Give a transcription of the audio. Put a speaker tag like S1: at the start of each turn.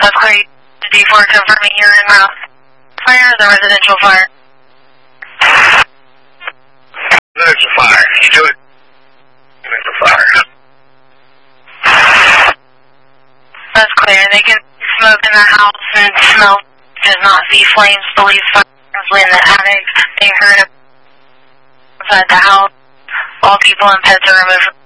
S1: That's clear. D4 confirming you're in house fire, the residential fire.
S2: Residential fire. You do it. Residential fire.
S1: That's clear. They can smoke in the house and smell does not see flames. Police fire in the attic. They heard inside the house. All people and pets are removed.